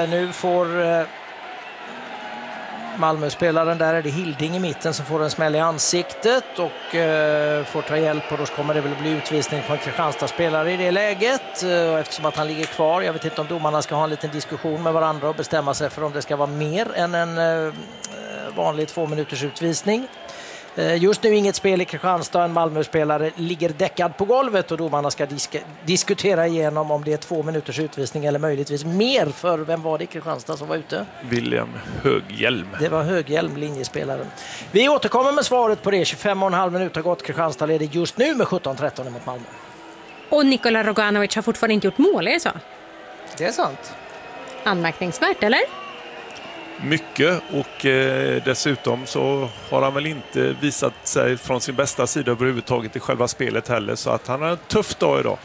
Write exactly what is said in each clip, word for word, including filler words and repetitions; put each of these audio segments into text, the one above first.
nu får eh, Malmö-spelaren, där är det Hilding i mitten som får en smäll i ansiktet och eh, får ta hjälp, och då kommer det väl bli utvisning på en Kristianstad-spelare i det läget, eh, eftersom att han ligger kvar. Jag vet inte om domarna ska ha en liten diskussion med varandra och bestämma sig för om det ska vara mer än en eh, vanlig två minuters utvisning. Just nu inget spel i Kristianstad, en Malmö-spelare ligger däckad på golvet och domarna ska diska, diskutera igenom om det är två minuters utvisning eller möjligtvis mer. För vem var det i Kristianstad som var ute? William Höghjelm. Det var Höghjelm, linjespelaren. Vi återkommer med svaret på det. tjugofem och en halv minut har gått. Kristianstad leder just nu med sjutton tretton mot Malmö. Och Nikola Roganovic har fortfarande inte gjort mål, är det så? Det är sant. Anmärkningsvärt, eller? Mycket, och eh, dessutom så har han väl inte visat sig från sin bästa sida överhuvudtaget i själva spelet heller, så att han har en tuff dag idag.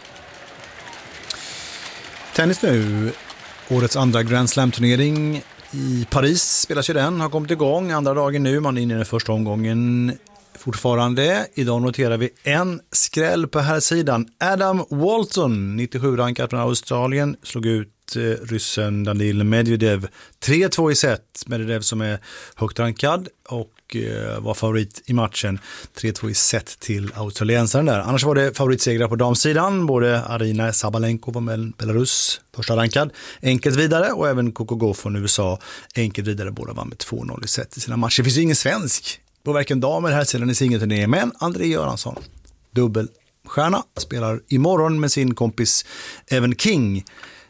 Tennis nu, årets andra Grand Slam-turnering i Paris spelas ju den, har kommit igång andra dagen nu, man är inne i den första omgången fortfarande. Idag noterar vi en skräll på här sidan. Adam Walton, nittiosju rankad från Australien, slog ut ryssen Danil Medvedev tre två i set. Medvedev som är högt rankad och var favorit i matchen. tre två i set till australiensaren där. Annars var det favoritsegrar på damsidan. Både Arina Sabalenko från Belarus, första rankad, enkelt vidare, och även Coco Gauff från U S A, enkelt vidare. Båda vann med två noll i set i sina matcher. Det finns ju ingen svensk på varken damer här sidan i singelturneringen, men André Göransson, dubbelstjärna, spelar imorgon med sin kompis Evan King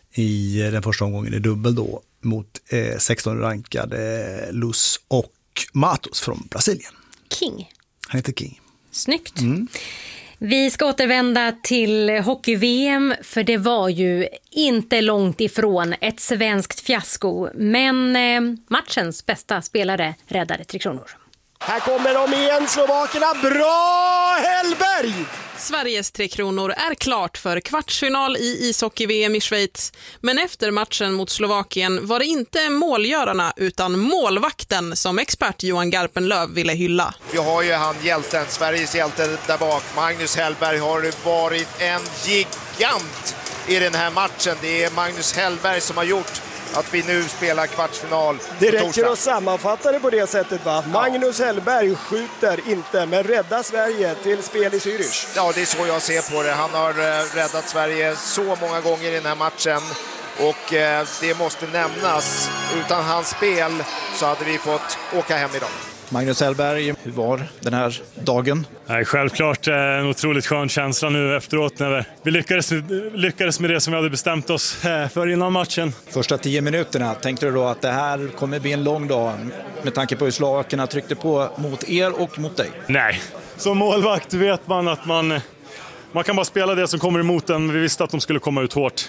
i den första omgången i dubbel då mot eh, sexton rankade eh, Luz och Matos från Brasilien. King. Han heter King. Snyggt. Mm. Vi ska återvända till hockey-V M, för det var ju inte långt ifrån ett svenskt fiasko, men eh, matchens bästa spelare räddade Tre Kronor. Här kommer de igen, slovakerna. Bra, Hellberg! Sveriges Tre Kronor är klart för kvartsfinal i ishockey-V M i Schweiz. Men efter matchen mot Slovakien var det inte målgörarna utan målvakten som expert Johan Garpenlöv ville hylla. Vi har ju han hjälten, Sveriges hjälte där bak. Magnus Hellberg har varit en gigant i den här matchen. Det är Magnus Hellberg som har gjort att vi nu spelar kvartsfinal. Det räcker att sammanfatta det på det sättet, va? Ja. Magnus Hellberg skjuter inte, men räddar Sverige till spel i Zürich. Ja, det är så jag ser på det. Han har räddat Sverige så många gånger i den här matchen. Och eh, det måste nämnas. Utan hans spel så hade vi fått åka hem idag. Magnus Hellberg, hur var den här dagen? Nej, självklart en otroligt skön känsla nu efteråt när vi lyckades, lyckades med det som vi hade bestämt oss för innan matchen. Första tio minuterna, tänkte du då att det här kommer bli en lång dag med tanke på hur slovakerna tryckte på mot er och mot dig? Nej, som målvakt vet man att man, man kan bara spela det som kommer emot en. Vi visste att de skulle komma ut hårt.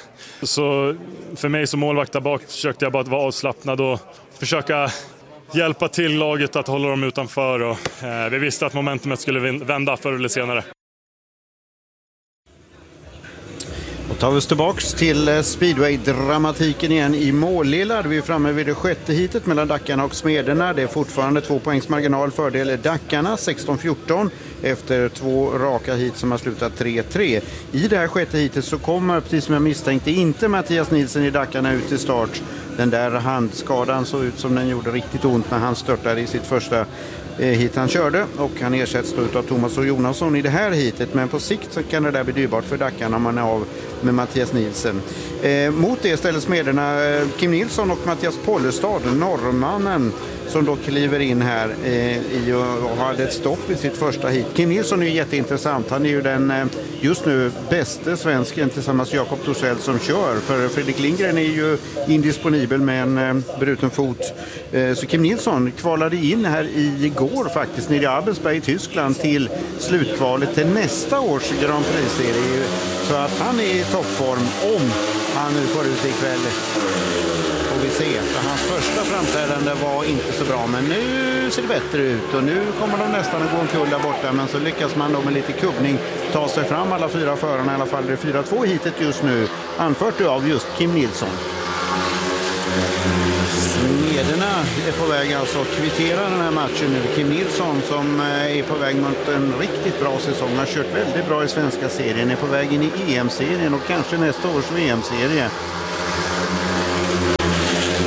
Så för mig som målvakt där bak försökte jag bara vara avslappnad och försöka hjälpa till laget att hålla dem utanför, och eh, vi visste att momentumet skulle vända förr eller senare. Och tar vi oss tillbaks till speedway-dramatiken igen i Målilla. Vi är framme vid det sjätte hitet mellan Dackarna och Smederna. Det är fortfarande två poängs marginal fördel Dackarna, sexton fjorton, efter två raka hit som har slutat tre tre. I det här sjätte hitet så kommer, precis som jag misstänkte, inte Mattias Nilsson i Dackarna ut i start. Den där handskadan såg ut som den gjorde riktigt ont när han störtade i sitt första hit han körde, och han ersätts då av Thomas och Jonasson i det här hitet, men på sikt så kan det där bli dyrbart för Dackarna om man är av med Mattias Nilsson. Eh, mot det ställs medierna eh, Kim Nilsson och Mattias Pollestad, norrmannen, som då kliver in här eh, i och, och hade ett stopp i sitt första hit. Kim Nilsson är ju jätteintressant. Han är ju den eh, just nu bästa svensken tillsammans med Jakob Torssell som kör. För Fredrik Lindgren är ju indisponibel med en eh, bruten fot. Eh, så Kim Nilsson kvalade in här igår faktiskt nere i Abelsberg i Tyskland till slutkvalet till nästa års Grand Prix-serie. Så att han är i toppform om han nu får ut ikväll. Vi se, för hans första framträdande var inte så bra, men nu ser det bättre ut och nu kommer de nästan att gå en kull där borta, men så lyckas man då med lite kubbning ta sig fram, alla fyra förarna i alla fall. Det är fyra två hitet just nu, anfört av just Kim Nilsson. Smederna är på väg alltså att kvittera den här matchen nu. Kim Nilsson som är på väg mot en riktigt bra säsong, har kört väldigt bra i svenska serien, är på väg in i E M-serien och kanske nästa års V M-serie.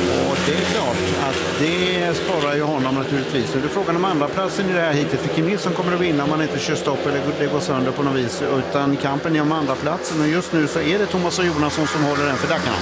att det sparar ju honom naturligtvis. Nu är det frågan om andra platsen i det här hitet. För Kim Nilsson kommer att vinna om man inte kör stopp eller det går sönder på något vis. Utan kampen är om andra platsen. Och just nu så är det Thomas och Jonasson som håller den för Dackarna.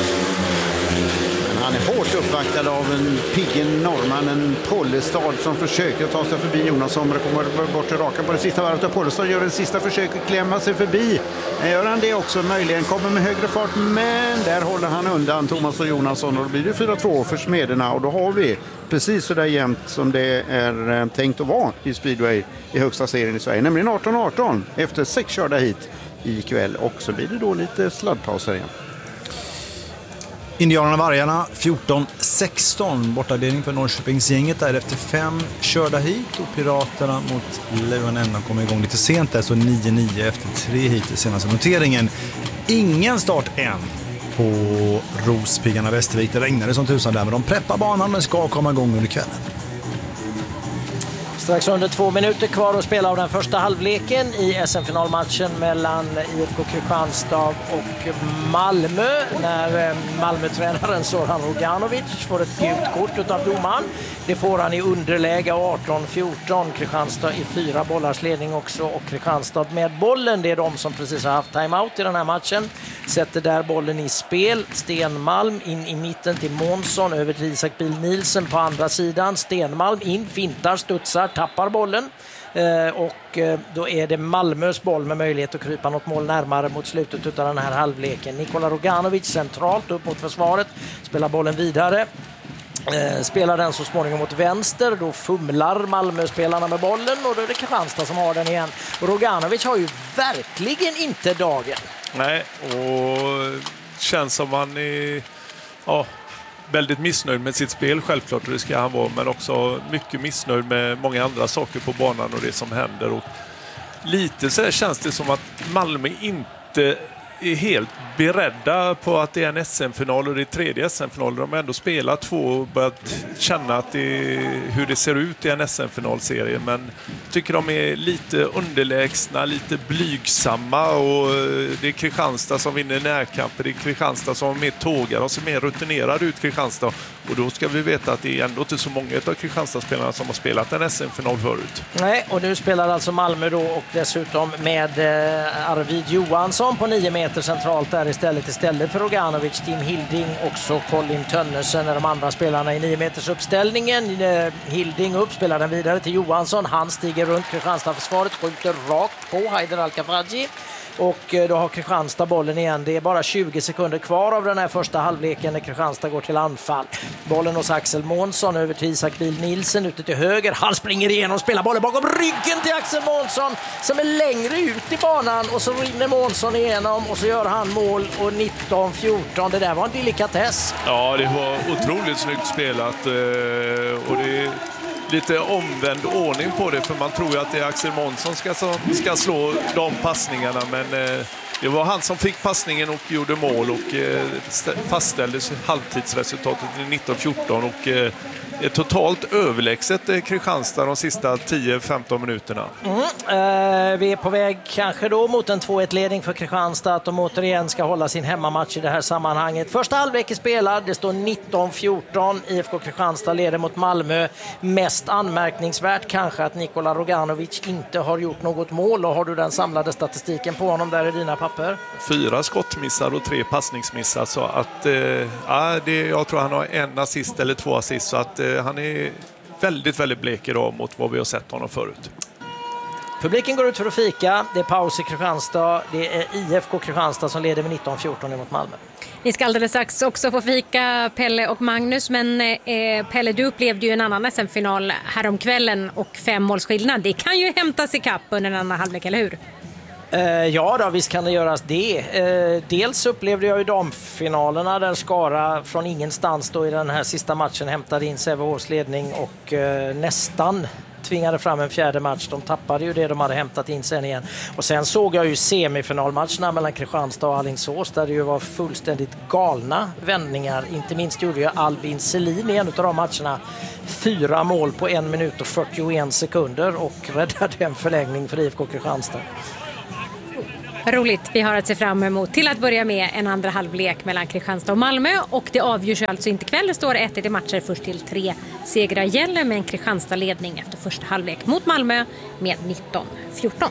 Han är hårt uppvaktad av en piggen norrman, en Pollestad som försöker ta sig förbi Jonasson. Men det kommer bort till raka på det sista varvet. Pollestad gör en sista försök att klämma sig förbi. Gör han det också möjligen, kommer med högre fart, men där håller han undan Thomas och Jonasson. Och då blir det fyra två för Smederna. Och då har vi precis så där jämnt som det är tänkt att vara i speedway i högsta serien i Sverige. Nämligen arton arton efter sex körda hit ikväll. Och så blir det då lite sladdpauser igen. Indianerna Vargarna fjorton sexton, bortadelning för Norrköpingsgänget där efter fem körda hit, och Piraterna mot Lejonen kommer igång lite sent där, så nio nio efter tre hit i senaste noteringen. Ingen start än på Rospiggarna Västervik. Det regnade som tusan där, men de preppar banan, men ska komma igång under kvällen. Strax under två minuter kvar att spela av den första halvleken i S M-finalmatchen mellan I F K Kristianstad och Malmö, när Malmö-tränaren Zoran Roganovic får ett gult kort av domaren. Det får han i underläge arton fjorton. Kristianstad i fyra bollars ledning också, och Kristianstad med bollen. Det är de som precis har haft timeout i den här matchen. Sätter där bollen i spel. Stenmalm in i mitten till Månsson, över till Isak Biel-Nielsen på andra sidan. Stenmalm in, fintar, studsar, tappar bollen. Eh, och eh, då är det Malmös boll med möjlighet att krypa något mål närmare mot slutet av den här halvleken. Nikola Roganovic centralt upp mot försvaret, spelar bollen vidare. Eh, spelar den så småningom mot vänster, då fumlar Malmö-spelarna med bollen, och då är det Kristianstad som har den igen. Och Roganovic har ju verkligen inte dagen. Nej, och känns som han är ja, väldigt missnöjd med sitt spel, självklart, och det ska han vara, men också mycket missnöjd med många andra saker på banan och det som händer. Och lite så känns det som att Malmö inte är helt beredda på att det är en S M-final, och det är tredje S M-final. De har ändå spelat två och börjat känna att det är, hur det ser ut i en S M-finalserie, men tycker de är lite underlägsna, lite blygsamma, och det är Kristianstad som vinner närkamper, det är Kristianstad som är mer tågar och som är mer rutinerade ut Kristianstad, och då ska vi veta att det är ändå inte så många av Kristianstad-spelarna som har spelat en S M-final förut. Nej, och nu spelar alltså Malmö då, och dessutom med eh, Arvid Johansson på nio meter centralt där istället, istället för Roganovic, Tim Hilding, också Colin Tönnesen är de andra spelarna i nio meters uppställningen. Eh, Hilding upp, spelar den vidare till Johansson, han stiger runt Kristianstad-försvaret, skjuter rakt på Haider Al-Kafraji. Och då har Kristianstad bollen igen. Det är bara tjugo sekunder kvar av den här första halvleken när Kristianstad går till anfall. Bollen hos Axel Månsson, över till Isak Biel-Nielsen ute till höger. Han springer igenom, spelar bollen bakom ryggen till Axel Månsson som är längre ut i banan, och så rinner Månsson igenom och så gör han mål, och nitton fjorton. Det där var en delikatess. Ja, det var otroligt snyggt spelat, och det är lite omvänd ordning på det, för man tror ju att det är Axel Månsson ska, ska slå de passningarna, men eh, det var han som fick passningen och gjorde mål, och eh, fastställde halvtidsresultatet i nitton fjorton, och eh, är totalt överlägset eh, Kristianstad de sista tio femton minuterna. Mm, eh, vi är på väg kanske då mot en två ett-ledning för Kristianstad, att de återigen ska hålla sin hemmamatch i det här sammanhanget. Första halvlek är spelad, det står nitton fjorton, I F K Kristianstad leder mot Malmö. Mest anmärkningsvärt kanske att Nikola Roganovic inte har gjort något mål, och har du den samlade statistiken på honom där i dina papper? Fyra skottmissar och tre passningsmissar, så att eh, ja, det, jag tror han har en assist eller två assist, så att eh, han är väldigt, väldigt blek idag mot vad vi har sett honom förut. Publiken går ut för att fika. Det är paus i Kristianstad. Det är I F K Kristianstad som leder med nitton fjorton mot Malmö. Ni ska alldeles strax också få fika, Pelle och Magnus, men eh, Pelle, du upplevde ju en annan S M-final häromkvällen och fem målsskillnad. Det kan ju hämtas i kapp under en annan halvlek, eller hur? Eh, ja då, visst kan det göras det. Eh, dels upplevde jag ju damfinalerna där Skara från ingenstans då i den här sista matchen hämtade in Sävehofs ledning och eh, nästan tvingade fram en fjärde match. De tappade ju det de hade hämtat in sen igen. Och sen såg jag ju semifinalmatcherna mellan Kristianstad och Alingsås där det ju var fullständigt galna vändningar. Inte minst gjorde ju Albin Selin i en av de matcherna fyra mål på en minut och fyrtioen sekunder och räddade en förlängning för I F K Kristianstad. Roligt, vi har att se fram emot till att börja med en andra halvlek mellan Kristianstad och Malmö, och det avgörs alltså inte kväll. Det står ett ett i matcher, först till tre segrar gäller med en Kristianstad ledning efter första halvlek mot Malmö med nitton fjorton.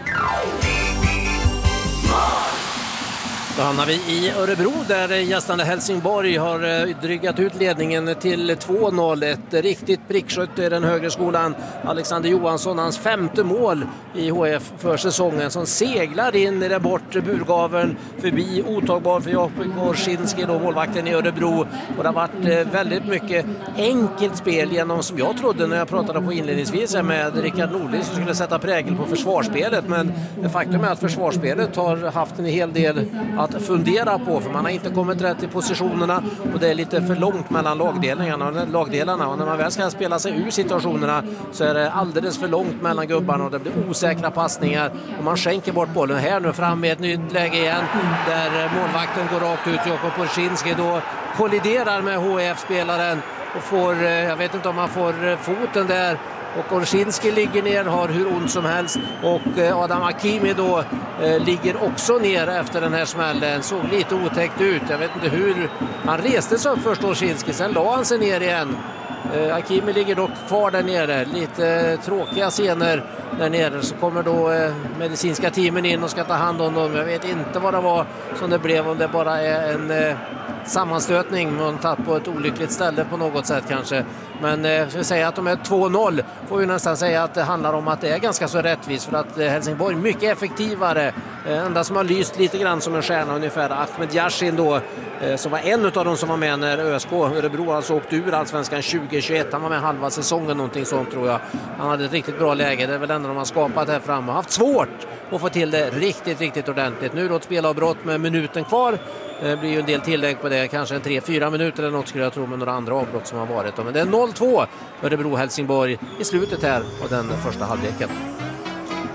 Då hamnar vi i Örebro där gästande Helsingborg har drygat ut ledningen till två noll. Ett riktigt prickskytt i den högre skolan. Alexander Johansson, hans femte mål i H F för säsongen, som seglar in i den bortre burgaveln förbi otagbar för Jakob Gorsinski, då målvakten i Örebro. Och det har varit väldigt mycket enkelt spel genom, som jag trodde när jag pratade på inledningsvis med Rickard Nordling, som skulle sätta prägel på försvarsspelet. Men faktum är att försvarsspelet har haft en hel del att fundera på, för man har inte kommit rätt i positionerna och det är lite för långt mellan lagdelarna och lagdelarna, och när man väl ska spela sig ur situationerna så är det alldeles för långt mellan gubbarna och det blir osäkra passningar och man skänker bort bollen. Här nu fram med ett nytt läge igen där målvakten går rakt ut. Jakob Gorsinski då kolliderar med H F-spelaren och får, jag vet inte om han får foten där, och Gorsinski ligger ner, har hur ont som helst, och Adam Hakimi då eh, ligger också ner efter den här smällen. Såg lite otäckt ut, jag vet inte hur han reste sig upp först, Gorsinski, sen la han sig ner igen. eh, Hakimi ligger dock kvar där nere, lite eh, tråkiga scener där nere. Så kommer då eh, medicinska teamen in och ska ta hand om dem. Jag vet inte vad det var som det blev, om det bara är en eh, sammanstötning, man tagit på ett olyckligt ställe på något sätt kanske. Men eh, ska vi säga att de är två noll, får vi nästan säga att det handlar om att det är ganska så rättvist, för att eh, Helsingborg är mycket effektivare. Eh, enda som har lyst lite grann som en stjärna ungefär, Ahmed Yashin då, eh, som var en av dem som var med när ÖSK Örebro alltså åkte ur Allsvenskan tjugo tjugoett. Han var med halva säsongen, någonting sånt tror jag. Han hade ett riktigt bra läge, det är väl ändå de har skapat här fram och haft svårt att få till det riktigt, riktigt ordentligt. Nu då ett spelavbrott med minuten kvar. Det blir ju en del tillägg på det, kanske en tre fyra minuter eller något skulle jag tro, med några andra avbrott som har varit. Men det är noll två Örebro-Helsingborg i slutet här av den första halvleken.